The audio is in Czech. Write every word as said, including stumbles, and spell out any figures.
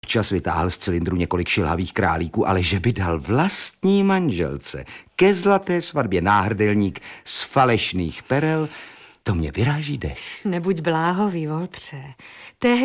občas vytáhl z cylindru několik šilhavých králíků, ale že by dal vlastní manželce ke zlaté svatbě náhrdelník z falešných perel, to mě vyráží dech. Nebuď bláhový, Voltře.